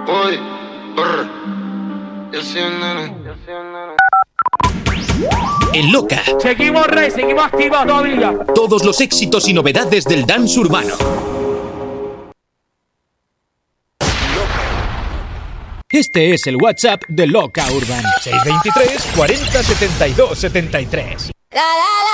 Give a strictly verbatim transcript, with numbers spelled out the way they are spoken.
Uy, brr. Yo soy un nene. En Loca. Seguimos rey, seguimos activos todavía. Todos los éxitos y novedades del dance urbano. Este es el WhatsApp de Loca Urban. seis dos tres, cuarenta, setenta y dos, setenta y tres. La, la, la.